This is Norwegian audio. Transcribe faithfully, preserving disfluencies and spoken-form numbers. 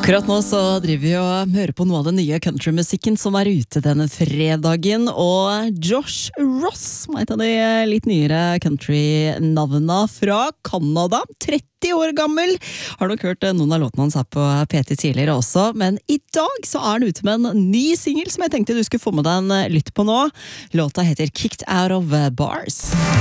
Akkurat nå så driver vi og hører på noe av den nye countrymusikken som er ute denne fredagen, og Josh Ross, som er et av de litt nyere country-navnene fra Canada, tretti år gammel. Har nok hørt noen av låtene hans her på P T tidligere også, men i dag så er han ute med en ny single som jeg tenkte du skulle få med deg en lytt på nå. Låta heter Kicked Out of Bars.